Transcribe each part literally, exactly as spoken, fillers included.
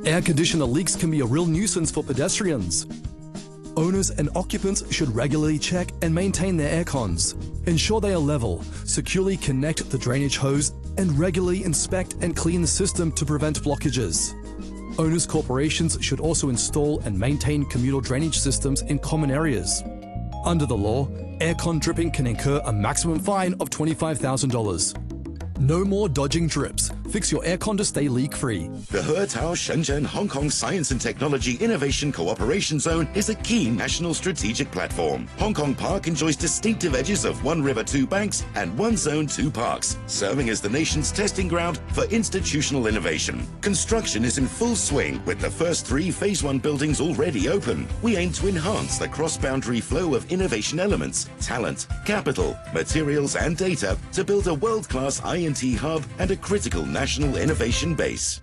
Air conditioner leaks can be a real nuisance for pedestrians. Owners and occupants should regularly check and maintain their aircons. Ensure they are level, securely connect the drainage hose, and regularly inspect and clean the system to prevent blockages. Owners' corporations should also install and maintain communal drainage systems in common areas. Under the law, aircon dripping can incur a maximum fine of twenty-five thousand dollars. No more dodging drips. Fix your aircon to stay leak-free. The He-Tao Shenzhen Hong Kong Science and Technology Innovation Cooperation Zone is a key national strategic platform. Hong Kong Park enjoys distinctive edges of one river, two banks, and one zone, two parks, serving as the nation's testing ground for institutional innovation. Construction is in full swing with the first three Phase one buildings already open. We aim to enhance the cross-boundary flow of innovation elements, talent, capital, materials, and data to build a world-class I and T hub and a critical national innovation base.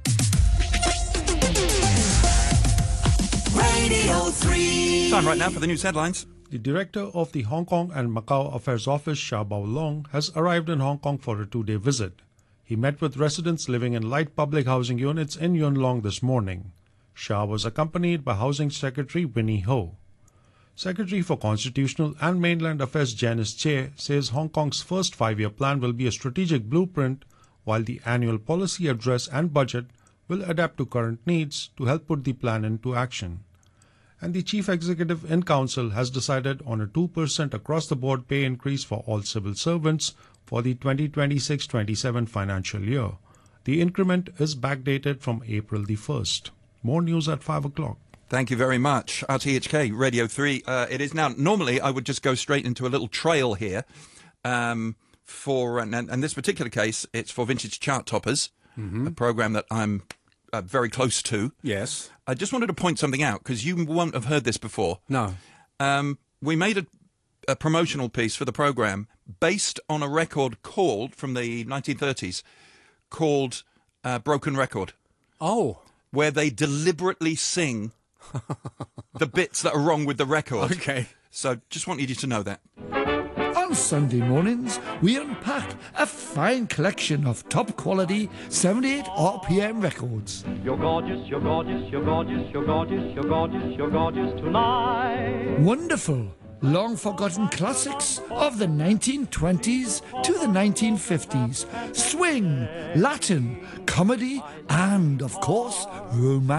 Radio three. Time right now for the news headlines. The director of the Hong Kong and Macau Affairs Office, Sha Bao Long, has arrived in Hong Kong for a two-day visit. He met with residents living in light public housing units in Yuen Long this morning. Sha was accompanied by Housing Secretary Winnie Ho. Secretary for Constitutional and Mainland Affairs Janice Che says Hong Kong's first five-year plan will be a strategic blueprint, while the annual policy address and budget will adapt to current needs to help put the plan into action. And the Chief Executive in Council has decided on a two percent across-the-board pay increase for all civil servants for the twenty twenty-six twenty-seven financial year. The increment is backdated from April the first. More news at five o'clock. Thank you very much. R T H K, Radio three. Uh, it is now. Normally, I would just go straight into a little trail here. Um, for and, and this particular case, it's for Vintage Chart Toppers, mm-hmm. a program that I'm uh, very close to. Yes. I just wanted to point something out, because you won't have heard this before. No. Um, we made a, a promotional piece for the program based on a record called, from the nineteen thirties, called uh, Broken Record. Oh. Where they deliberately sing the bits that are wrong with the record. Okay. So just wanted you to know that. On Sunday mornings, we unpack a fine collection of top-quality seventy-eight R P M records. You're gorgeous, you're gorgeous, you're gorgeous, you're gorgeous, you're gorgeous, you're gorgeous tonight. Wonderful, long-forgotten classics of the nineteen twenties to the nineteen fifties. Swing, Latin, comedy, and, of course, romance.